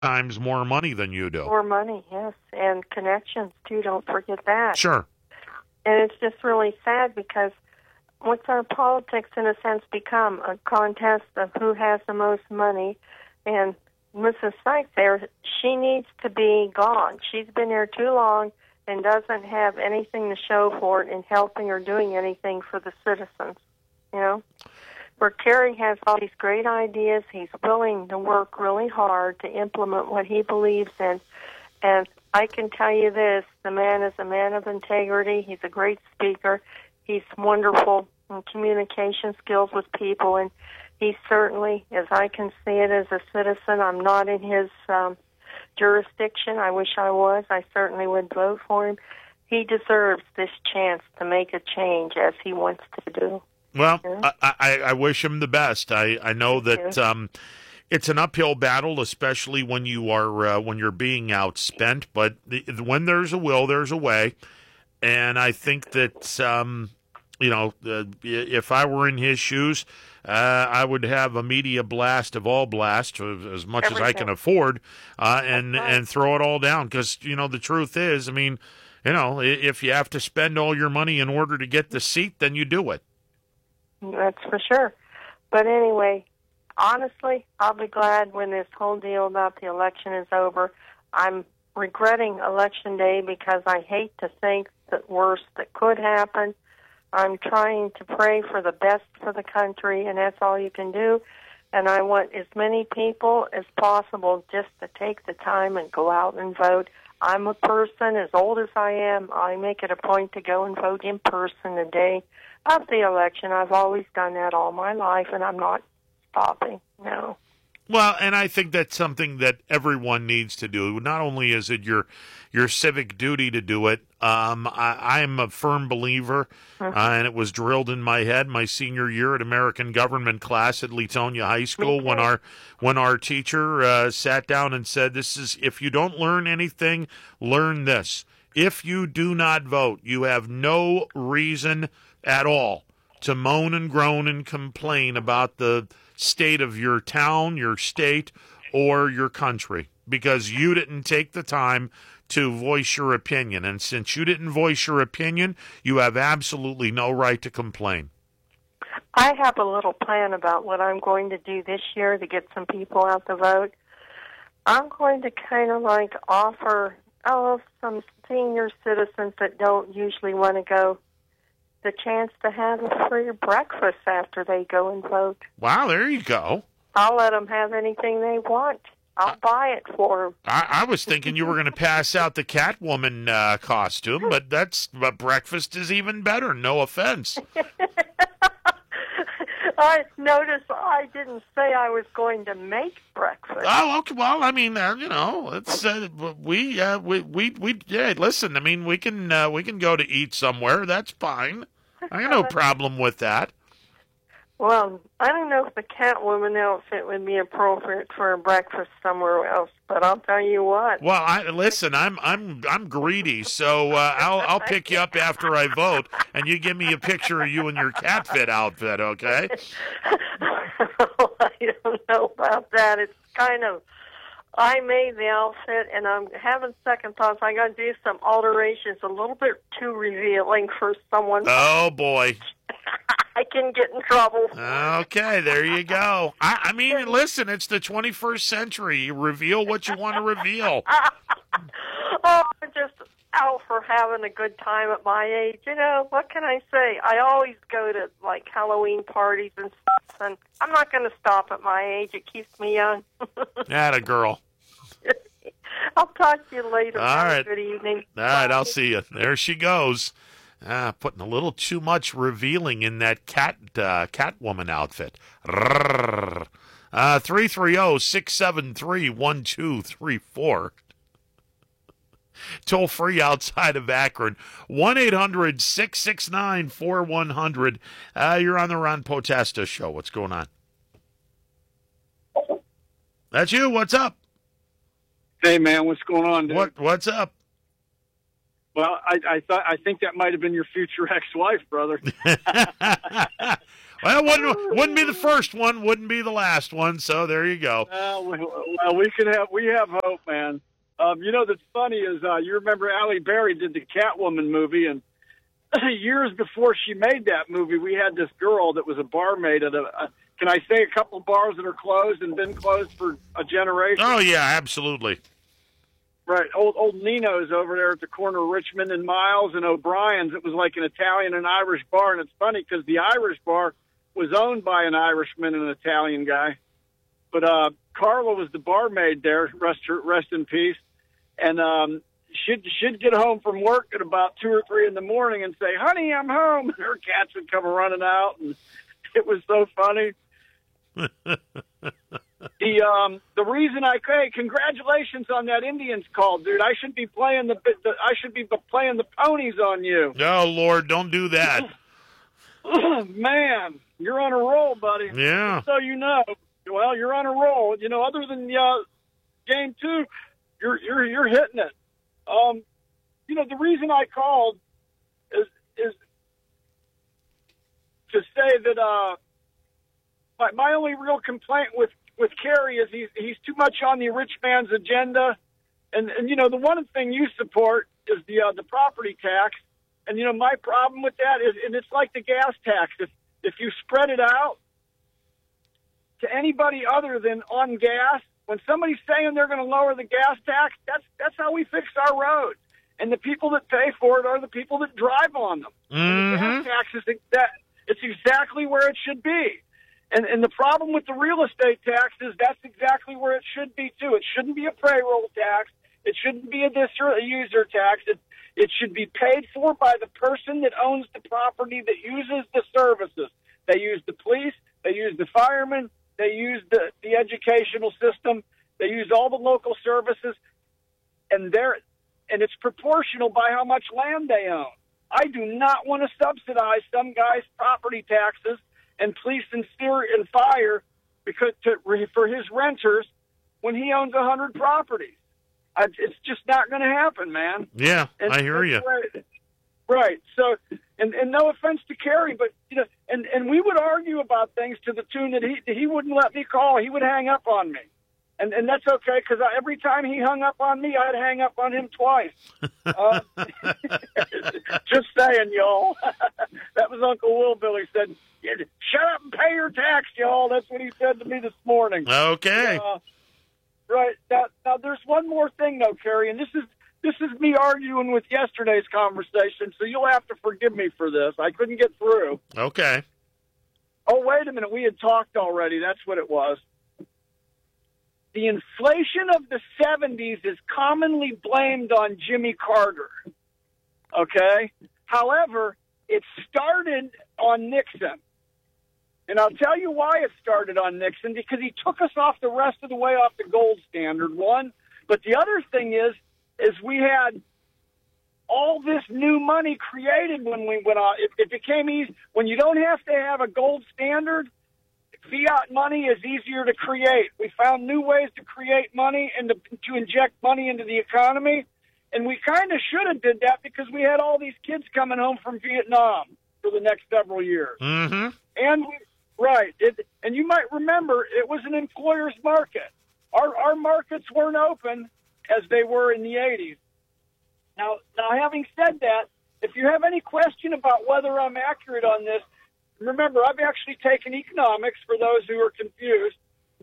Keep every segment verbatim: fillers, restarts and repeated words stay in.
times more money than you do. More money, yes, and connections too. Don't forget that. Sure. And it's just really sad because what's our politics in a sense become? A contest of who has the most money. And Missus Sykes there, she needs to be gone. She's been there too long and doesn't have anything to show for it in helping or doing anything for the citizens, you know? Where Kerry has all these great ideas, he's willing to work really hard to implement what he believes in. And I can tell you this, the man is a man of integrity. He's a great speaker. He's wonderful in communication skills with people. And he certainly, as I can see it as a citizen, I'm not in his um, jurisdiction. I wish I was. I certainly would vote for him. He deserves this chance to make a change as he wants to do. Well, Yeah. I, I, I wish him the best. I, I know that um, it's an uphill battle, especially when you are uh, when you're being outspent. But the, when there's a will, there's a way. And I think that um, you know, uh, if I were in his shoes, uh, I would have a media blast of all blasts, as much Everything. as I can afford, uh, and right. and throw it all down. Because you know the truth is, I mean, you know, if you have to spend all your money in order to get the seat, then you do it. That's for sure. But anyway, honestly, I'll be glad when this whole deal about the election is over. I'm regretting Election Day because I hate to think the worst that could happen. I'm trying to pray for the best for the country, and that's all you can do. And I want as many people as possible just to take the time and go out and vote. I'm a person, as old as I am, I make it a point to go and vote in person the day of the election. I've always done that all my life, and I'm not stopping, no. Well, and I think that's something that everyone needs to do. Not only is it your your civic duty to do it, um, I, I'm a firm believer, Mm-hmm. uh, and it was drilled in my head my senior year at American Government class at Leetonia High School when our when our teacher uh, sat down and said, "This is if you don't learn anything, learn this. If you do not vote, you have no reason at all to moan and groan and complain about the state of your town, your state, or your country, because you didn't take the time to voice your opinion. And since you didn't voice your opinion, you have absolutely no right to complain." I have a little plan about what I'm going to do this year to get some people out to vote. I'm going to kind of like offer, oh, some senior citizens that don't usually want to go the chance to have a free breakfast after they go and vote. Wow, there you go. I'll let them have anything they want. I'll buy it for them. I, I was thinking you were going to pass out the Catwoman uh, costume, but that's but breakfast is even better. No offense. I noticed I didn't say I was going to make breakfast. Oh, okay. Well, I mean, uh, you know, it's uh, we uh, we we we. Yeah, listen. I mean, we can uh, we can go to eat somewhere. That's fine. I got no problem with that. Well, I don't know if the Catwoman outfit would be appropriate for a breakfast somewhere else, but I'll tell you what. Well, I listen. I'm I'm I'm greedy, so uh, I'll I'll pick you up after I vote, and you give me a picture of you in your cat fit outfit, okay? I don't know about that. It's kind of, I made the outfit, and I'm having second thoughts. I got to do some alterations, a little bit too revealing for someone. Oh boy. I can get in trouble. Okay, there you go. I, I mean, listen, it's the twenty-first century. You reveal what you want to reveal. Oh, I'm just out for having a good time at my age. You know, what can I say? I always go to, like, Halloween parties and stuff, and I'm not going to stop at my age. It keeps me young. Atta girl. I'll talk to you later. All Have a right. good evening. All right, I'll see you. There she goes. Ah, putting a little too much revealing in that cat uh, Catwoman outfit. Rrrr. Uh, three three zero, six seven three, one two three four. Toll free outside of Akron. one eight hundred, six six nine, four one zero zero. Uh, you're on the Ron Potesta show. What's going on? That's you. What's up? Hey man, what's going on, dude? What What's up? Well, I, I thought I think that might have been your future ex-wife, brother. Well, wouldn't, wouldn't be the first one, wouldn't be the last one, so there you go. Uh, well, we can have we have hope, man. Um, you know, that's funny is uh, you remember Halle Berry did the Catwoman movie, and years before she made that movie, we had this girl that was a barmaid at a, a can I say a couple of bars that are closed and been closed for a generation? Oh, yeah, absolutely. Right. Old old Nino's over there at the corner of Richmond and Miles and O'Brien's. It was like an Italian and Irish bar, and it's funny because the Irish bar was owned by an Irishman and an Italian guy. But uh, Carla was the barmaid there, rest, her, rest in peace. And um, she'd, she'd get home from work at about two or three in the morning and say, honey, I'm home. And her cats would come running out, and it was so funny. the um the reason I hey, congratulations on that Indians call, dude. I should be playing the, the I should be playing the ponies on you. Oh Lord, don't do that. Man, you're on a roll, buddy. Yeah. Just so you know, well, you're on a roll. You know, other than uh, game two, you're you're you're hitting it. Um, you know, the reason I called is is to say that uh. My, my only real complaint with, with Kerry is he's, he's too much on the rich man's agenda. And, and you know, the one thing you support is the uh, the property tax. And, you know, my problem with that is, and it's like the gas tax. If, if you spread it out to anybody other than on gas, when somebody's saying they're going to lower the gas tax, that's that's how we fix our roads. And the people that pay for it are the people that drive on them. Mm-hmm. And the gas tax is exa- it's exactly where it should be. And, and the problem with the real estate tax is that's exactly where it should be, too. It shouldn't be a payroll tax. It shouldn't be a user tax. It, it should be paid for by the person that owns the property that uses the services. They use the police. They use the firemen. They use the, the educational system. They use all the local services. And they're, and it's proportional by how much land they own. I do not want to subsidize some guy's property taxes and police and steer and fire because to, for his renters when he owns a hundred properties. I, it's just not going to happen, man. Yeah, and, I hear you. Right. right. So, and, and no offense to Kerry, but you know, and, and we would argue about things to the tune that he he wouldn't let me call. He would hang up on me, and and that's okay because every time he hung up on me, I'd hang up on him twice. uh, just saying, y'all. That was Uncle Will. Billy said, "Shut up and pay your tax, y'all." That's what he said to me this morning. Okay. Uh, right. Now, now, there's one more thing, though, Kerry, and this is this is me arguing with yesterday's conversation, so you'll have to forgive me for this. I couldn't get through. Okay. Oh, wait a minute. We had talked already. That's what it was. The inflation of the seventies is commonly blamed on Jimmy Carter. Okay? However, it started on Nixon. And I'll tell you why it started on Nixon, because he took us off the rest of the way off the gold standard, one. But the other thing is, is we had all this new money created when we went on. It, it became easy. When you don't have to have a gold standard, fiat money is easier to create. We found new ways to create money and to, to inject money into the economy. And we kind of should have did that because we had all these kids coming home from Vietnam for the next several years. Mm-hmm. And we, right, it, and you might remember it was an employer's market. Our our markets weren't open as they were in the eighties. Now, now, having said that, if you have any question about whether I'm accurate on this, remember I've actually taken economics for those who are confused.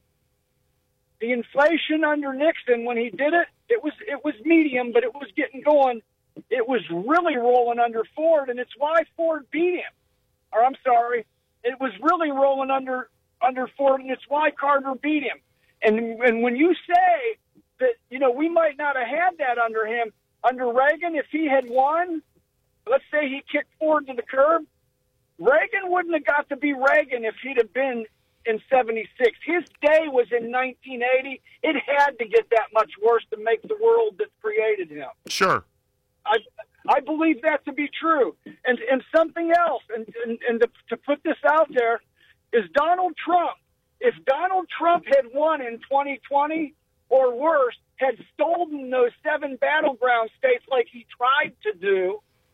The inflation under Nixon, when he did it, it was it was medium, but it was getting going. It was really rolling under Ford, and it's why Ford beat him. Or I'm sorry, it was really rolling under under Ford, and it's why Carter beat him. And and when you say that, you know, we might not have had that under him, under Reagan, if he had won, let's say he kicked Ford to the curb, Reagan wouldn't have got to be Reagan if he'd have been in seventy-six. His day was in nineteen eighty. It had to get that much worse to make the world that created him. Sure. I I believe that to be true. And and something else, and, and, and to, to put this out there, is Donald Trump. If Donald Trump had won in twenty twenty, or worse, had stolen those seven battleground states like he tried to do,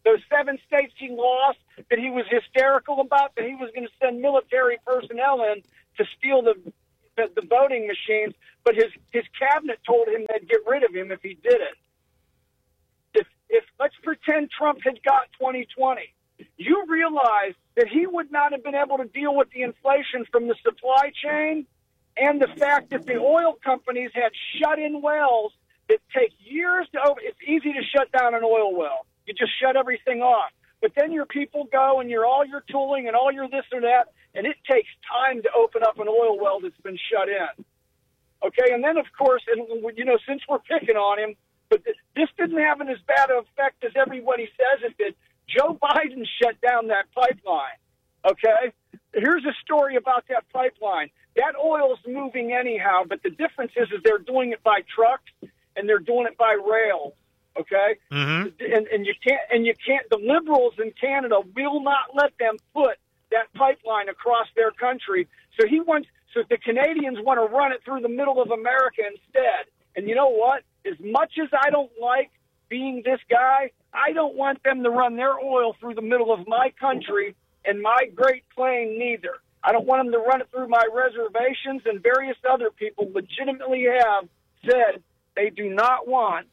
those seven states he lost that he was hysterical about, that he was going to send military personnel in to steal the, the the voting machines, but his his cabinet told him they'd get rid of him if he did it. If if let's pretend Trump had got twenty twenty, you realize that he would not have been able to deal with the inflation from the supply chain and the fact that the oil companies had shut-in wells that take years to over. It's easy to shut down an oil well. You just shut everything off. But then your people go and you're all your tooling and all your this or that, and it takes time to open up an oil well that's been shut in. Okay, and then, of course, and you know, since we're picking on him, but th- this didn't have an as bad of effect as everybody says it did. Joe Biden shut down that pipeline, okay? Here's a story about that pipeline. That oil's moving anyhow, but the difference is, is they're doing it by trucks and they're doing it by rail, okay? Mm-hmm. And, and you can't, and you can't, the liberals in Canada will not let them put that pipeline across their country. So he wants, so the Canadians want to run it through the middle of America instead. And you know what? As much as I don't like being this guy, I don't want them to run their oil through the middle of my country and my Great Plain neither. I don't want them to run it through my reservations, and various other people legitimately have said they do not want.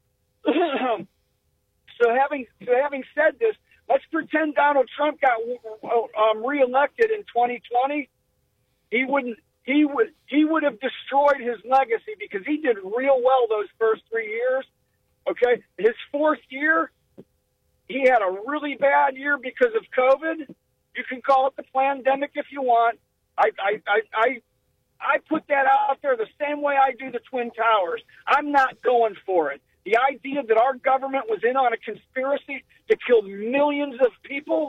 so having so having said this, let's pretend Donald Trump got um, reelected in twenty twenty. He wouldn't. He would. He would have destroyed his legacy because he did real well those first three years. Okay, his fourth year, he had a really bad year because of COVID. You can call it the pandemic if you want. I, I, I, I, I put that out there the same way I do the Twin Towers. I'm not going for it. The idea that our government was in on a conspiracy to kill millions of people.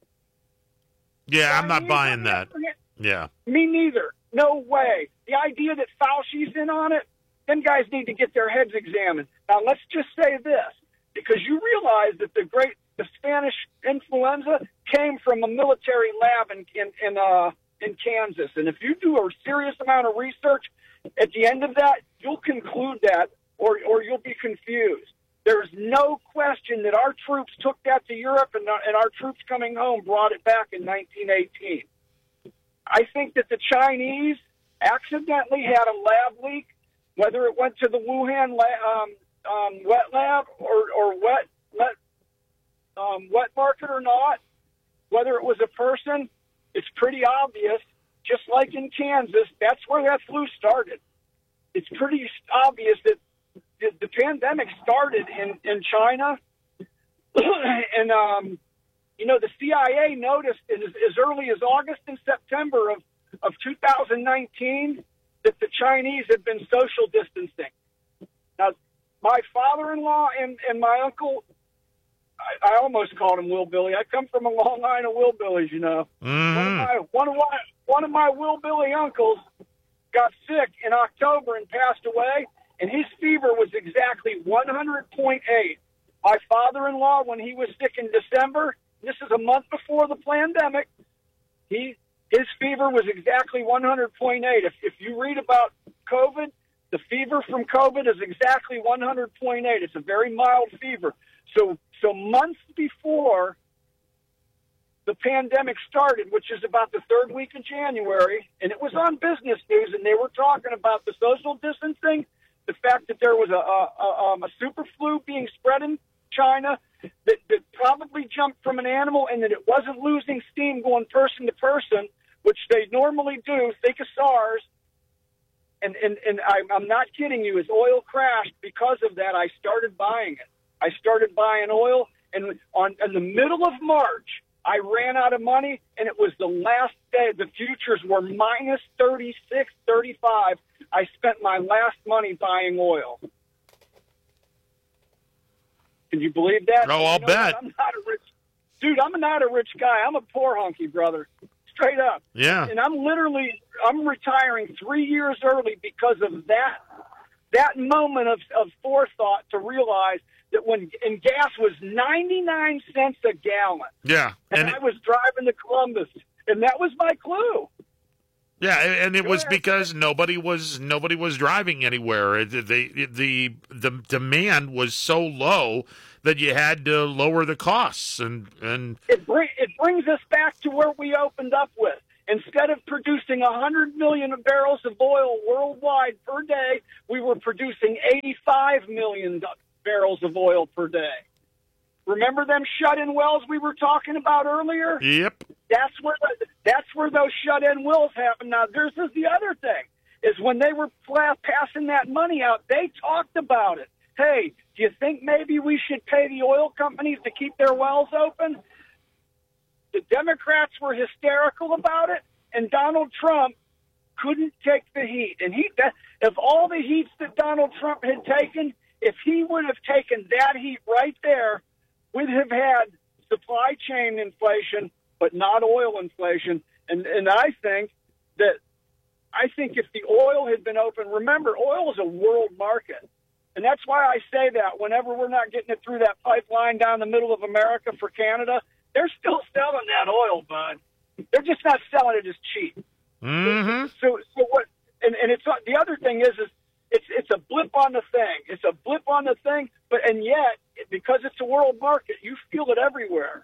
Yeah, I'm not buying that. Yeah. Me neither. No way. The idea that Fauci's in on it, them guys need to get their heads examined. Now, let's just say this, because you realize that the great, the Spanish influenza came from a military lab in in in, uh, in Kansas. And if you do a serious amount of research, at the end of that, you'll conclude that, or or you'll be confused. There's no question that our troops took that to Europe, and, and our troops coming home brought it back in nineteen eighteen. I think that the Chinese accidentally had a lab leak, whether it went to the Wuhan la- um, um, wet lab or, or wet wet um, wet market or not, whether it was a person, it's pretty obvious. Just like in Kansas, that's where that flu started. It's pretty obvious that the, the pandemic started in, in China, and um, you know, the C I A noticed as, as early as August and September of, of two thousand nineteen that the Chinese had been social distancing. Now, my father-in-law and, and my uncle, I, I almost called him Willbilly. I come from a long line of Willbillies, you know. Mm-hmm. One of my one of my one of my Willbilly uncles got sick in October and passed away, and his fever was exactly one hundred point eight. My father-in-law, when he was sick in December, this is a month before the pandemic, he his fever was exactly one hundred point eight. If, if you read about COVID, the fever from COVID is exactly one hundred point eight. It's a very mild fever. So, so months before the pandemic started, which is about the third week of January, and it was on Business News, and they were talking about the social distancing, the fact that there was a, a, a, um, a super flu being spread in China that, that probably jumped from an animal, and that it wasn't losing steam going person to person, which they normally do. Think of SARS. And, and, and I, I'm not kidding you. As oil crashed, because of that, I started buying it. I started buying oil, and on in the middle of March, I ran out of money, and it was the last day. The futures were minus thirty-six, thirty-five. I spent my last money buying oil. Can you believe that? Oh, I'll you know bet. I'm not a rich dude. I'm not a rich guy. I'm a poor hunky, brother. Straight up. Yeah. And I'm literally, I'm retiring three years early because of that, that moment of, of forethought to realize that when, and gas was ninety-nine cents a gallon. Yeah. And, And I was driving to Columbus, and that was my clue. Yeah, and it Go was ahead. because nobody was nobody was driving anywhere. The, the the the demand was so low that you had to lower the costs, and and It, bring, it brings us back to where we opened up with. Instead of producing one hundred million barrels of oil worldwide per day, we were producing eighty-five million barrels of oil per day. Remember them shut-in wells we were talking about earlier? yep. That's where the, that's where those shut-in wells happen. Now, this is the other thing, is when they were pla- passing that money out, they talked about it. Hey, do you think maybe we should pay the oil companies to keep their wells open? The Democrats were hysterical about it, and Donald Trump couldn't take the heat. And he, that, if all the heats that Donald Trump had taken, if he would have taken that heat right there, we'd have had supply chain inflation, but not oil inflation. And and I think that I think if the oil had been open, remember, oil is a world market. And that's why I say that whenever we're not getting it through that pipeline down the middle of America for Canada, they're still selling that oil, bud. They're just not selling it as cheap. Mm-hmm. So, so what? And, and it's the other thing is, is it's it's a blip on the thing. It's a blip on the thing, but and yet because it's a world market, you feel it everywhere.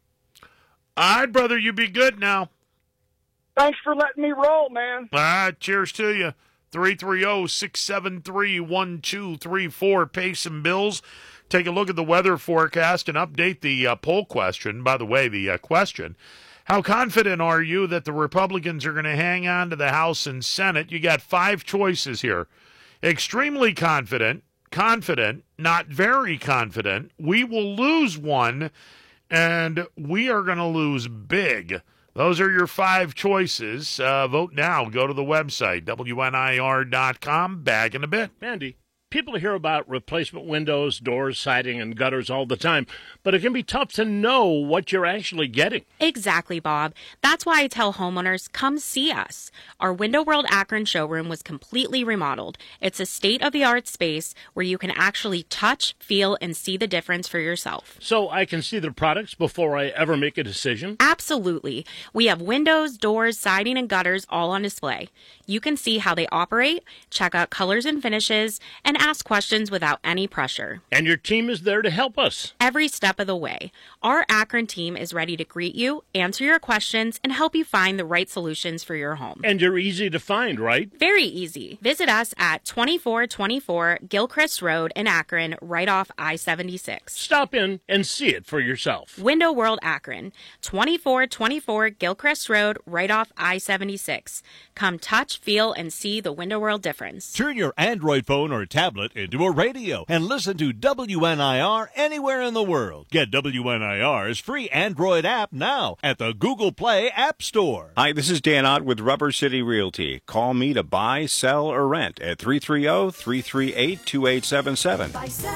All right, brother, you be good now. Thanks for letting me roll, man. All right, cheers to you. three three zero, six seven three, one two three four. Pay some bills. Take a look at the weather forecast and update the uh, poll question. By the way, the uh, question, how confident are you that the Republicans are going to hang on to the House and Senate? You got five choices here. Extremely confident, confident, not very confident. We will lose one, and we are going to lose big. Those are your five choices. Uh, vote now. Go to the website, W N I R dot com. Back in a bit. Andy, people hear about replacement windows, doors, siding, and gutters all the time, but it can be tough to know what you're actually getting. Exactly, Bob. That's why I tell homeowners, come see us. Our Window World Akron showroom was completely remodeled. It's a state-of-the-art space where you can actually touch, feel, and see the difference for yourself. So I can see the products before I ever make a decision? Absolutely. We have windows, doors, siding, and gutters all on display. You can see how they operate, check out colors and finishes, and ask questions without any pressure. And your team is there to help us. Every step of the way. Our Akron team is ready to greet you, answer your questions, and help you find the right solutions for your home. And you're easy to find, right? Very easy. Visit us at twenty-four twenty-four Gilchrist Road in Akron, right off I seventy-six. Stop in and see it for yourself. Window World Akron, twenty-four twenty-four Gilchrist Road, right off I seventy-six. Come touch, feel, and see the Window World difference. Turn your Android phone or tablet into a radio and listen to W N I R anywhere in the world. Get W N I R's free Android app now at the Google Play App Store. Hi, this is Dan Ott with Rubber City Realty. Call me to buy, sell, or rent at three three zero, three three eight, two eight seven seven.